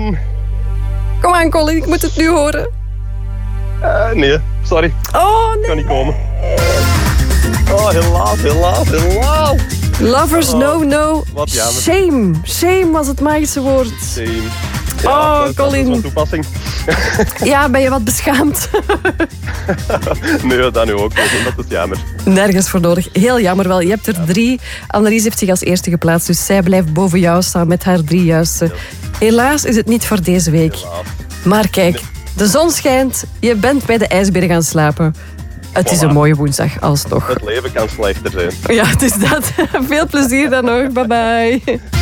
Colin. Kom aan, Colin, ik moet het nu horen. Nee, sorry. Oh, nee. Kan niet komen. Oh, helaas. Lovers, no. Wat jammer. Shame was het magische woord. Same. Oh, dat Colin. is van toepassing. Ja, ben je wat beschaamd? Nee, dat nu ook. Dat is jammer. Nergens voor nodig. Heel jammer wel. Je hebt er 3. Annelies heeft zich als eerste geplaatst, dus zij blijft boven jou staan met haar 3 juiste. Helaas is het niet voor deze week. Helaas. Maar kijk, de zon schijnt. Je bent bij de ijsbeer gaan slapen. Het is een mooie woensdag, alsnog. Het leven kan slechter zijn. Ja, het is dat. Veel plezier dan nog. Bye bye.